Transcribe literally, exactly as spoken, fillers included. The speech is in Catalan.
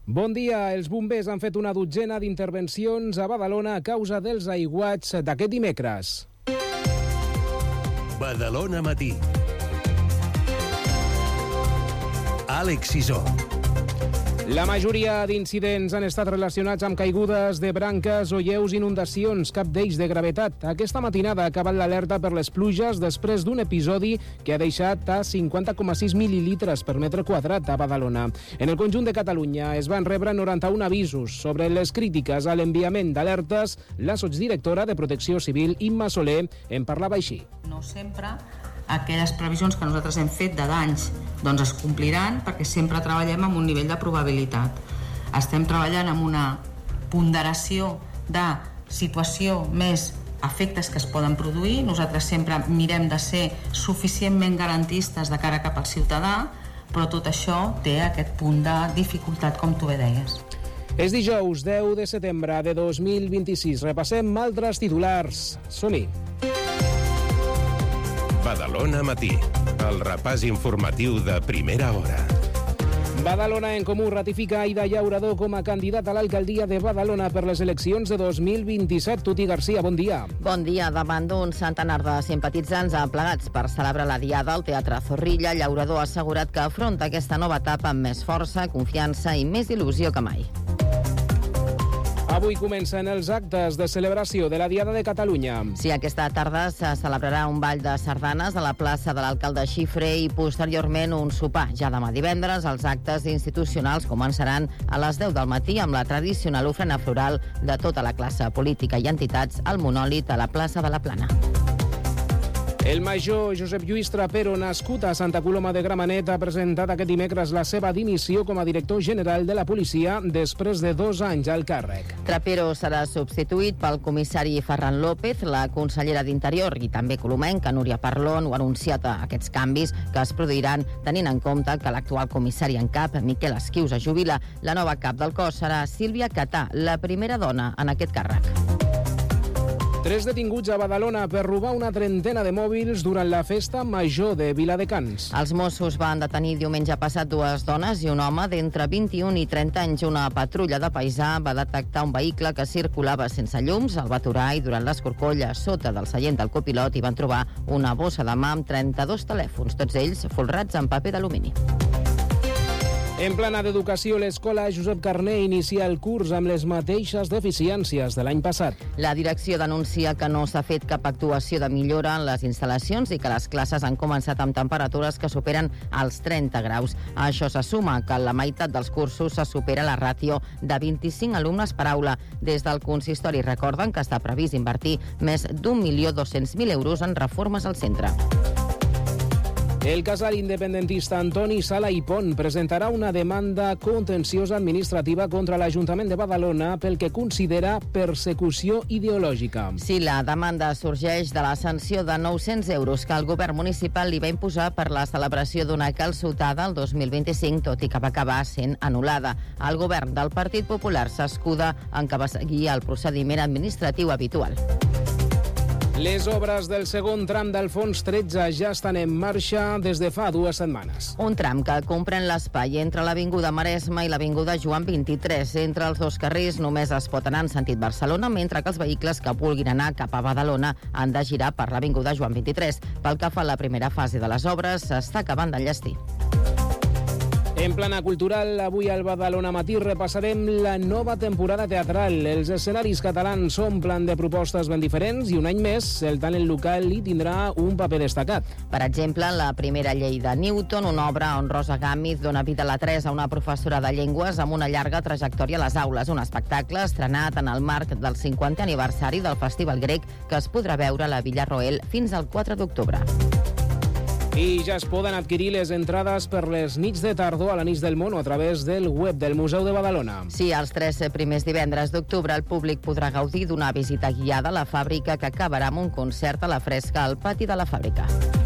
Bon dia. Els bombers han fet una dotzena d'intervencions a Badalona a causa dels aiguats d'aquest dimecres. Badalona Matí. Àlex Sisó. La majoria d'incidents han estat relacionats amb caigudes de branques o lleus inundacions, cap d'ells de gravetat. Aquesta matinada ha acabat l'alerta per les pluges després d'un episodi que ha deixat a cinquanta coma sis mil·lilitres per metre quadrat a Badalona. En el conjunt de Catalunya es van rebre noranta-un avisos. Sobre les crítiques a l'enviament d'alertes, la sotsdirectora de Protecció Civil, Imma Soler, en parlava així. No sempre aquelles previsions que nosaltres hem fet de danys doncs es compliran, perquè sempre treballem amb un nivell de probabilitat. Estem treballant amb una ponderació de situació més efectes que es poden produir. Nosaltres sempre mirem de ser suficientment garantistes de cara cap al ciutadà, però tot això té aquest punt de dificultat, com tu bé deies. És dijous deu de setembre de dos mil vint-i-sis. Repassem altres titulars. Som-hi. Badalona Matí, el repàs informatiu de primera hora. Badalona en Comú ratifica Aida Llauradó com a candidat a l'alcaldia de Badalona per les eleccions de dos mil vint-i-set. Tuti Garcia, bon dia. Bon dia. Davant d'un centenar de simpatitzants aplegats per celebrar la diada al Teatre Zorrilla, Llauradó ha assegurat que afronta aquesta nova etapa amb més força, confiança i més il·lusió que mai. Avui comencen els actes de celebració de la Diada de Catalunya. Sí, aquesta tarda se celebrarà un ball de sardanes a la plaça de l'alcalde Xifré i posteriorment un sopar. Ja demà divendres els actes institucionals començaran a les deu del matí amb la tradicional ofrena floral de tota la classe política i entitats al monòlit a la plaça de la Plana. El major Josep Lluís Trapero, nascut a Santa Coloma de Gramenet, ha presentat aquest dimecres la seva dimissió com a director general de la policia després de dos anys al càrrec. Trapero serà substituït pel comissari Ferran López. La consellera d'Interior i també colomenca Núria Parlon ho ha anunciat a aquests canvis que es produiran tenint en compte que l'actual comissari en cap, Miquel Esquius, es jubila. La nova cap del cos serà Sílvia Catà, la primera dona en aquest càrrec. Tres detinguts a Badalona per robar una trentena de mòbils durant la festa major de Viladecans. Els Mossos van detenir diumenge passat dues dones i un home d'entre vint-i-un i trenta anys. Una patrulla de paisà va detectar un vehicle que circulava sense llums, el va aturar i durant l'escorcoll a sota del seient del copilot hi van trobar una bossa de mà amb trenta-dos telèfons, tots ells folrats en paper d'alumini. En plana d'educació, l'escola Josep Carner inicia el curs amb les mateixes deficiències de l'any passat. La direcció denuncia que no s'ha fet cap actuació de millora en les instal·lacions i que les classes han començat amb temperatures que superen els trenta graus. A això se suma que en la meitat dels cursos se supera la ràtio de vint-i-cinc alumnes per aula. Des del consistori recorden que està previst invertir més d'un milió dos-cents mil euros en reformes al centre. El casal independentista Antoni Sala i Pont presentarà una demanda contenciosa administrativa contra l'Ajuntament de Badalona pel que considera persecució ideològica. Sí, la demanda sorgeix de la sanció de nou-cents euros que el govern municipal li va imposar per la celebració d'una calçotada el dos mil vint-i-cinc, tot i que va acabar sent anul·lada. El govern del Partit Popular s'escuda en que va seguir el procediment administratiu habitual. Les obres del segon tram del fons tretze ja estan en marxa des de fa dues setmanes. Un tram que comprèn l'espai entre l'Avinguda Maresme i l'Avinguda Joan vint-i-tres. Entre els dos carrers només es pot anar en sentit Barcelona, mentre que els vehicles que vulguin anar cap a Badalona han de girar per l'Avinguda Joan vint-i-tres. Pel que fa a la primera fase de les obres, s'està acabant d'enllestir. En plana cultural, avui al Badalona Matí repassarem la nova temporada teatral. Els escenaris catalans s'omplen de propostes ben diferents i un any més el talent local hi tindrà un paper destacat. Per exemple, la primera llei de Newton, una obra on Rosa Gámez dona vida a la Teresa, una professora de llengües amb una llarga trajectòria a les aules. Un espectacle estrenat en el marc del cinquantè aniversari del Festival Grec que es podrà veure a la Villarroel fins al quatre d'octubre. I ja es poden adquirir les entrades per les nits de tardor a la Nits del Mono a través del web del Museu de Badalona. Sí, els tres primers divendres d'octubre el públic podrà gaudir d'una visita guiada a la fàbrica que acabarà amb un concert a la fresca al pati de la fàbrica.